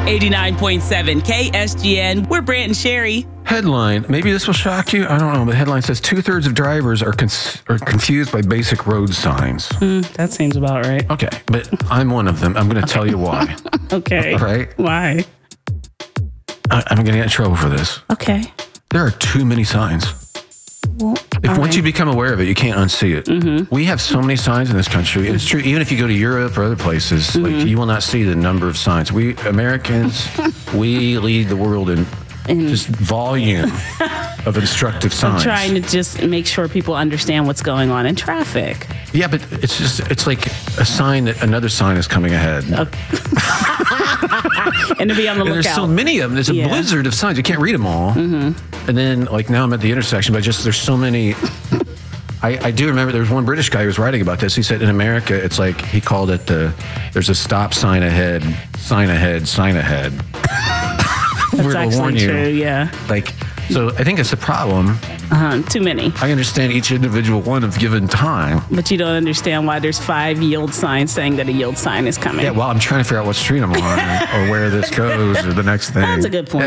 89.7 KSGN. We're Brant and Sherry. Headline, maybe this will shock you. I don't know. The headline says 2/3 of drivers are confused by basic road signs. That seems about right. Okay, but I'm one of them. I'm going to tell you why. Okay. All right? Why? I'm going to get in trouble for this. Okay. There are too many signs. Well, Once you become aware of it, you can't unsee it. Mm-hmm. We have so many signs in this country. It's true. Even if you go to Europe or other places, like, you will not see the number of signs. We Americans, we lead the world in just volume of instructive signs. I'm trying to just make sure people understand what's going on in traffic. Yeah, but it's like a sign that another sign is coming ahead. And to be on the lookout. There's so many of them. There's a blizzard of signs. You can't read them all. And then, like, now I'm at the intersection, but there's so many. I do remember there was one British guy who was writing about this. He said in America, it's like, he called it there's a stop sign ahead, sign ahead, sign ahead. That's actually true, yeah. Like, so I think it's a problem. Too many. I understand each individual one of given time. But you don't understand why there's 5 yield signs saying that a yield sign is coming. Yeah, well, I'm trying to figure out what street I'm on or where this goes or the next thing. That's a good point.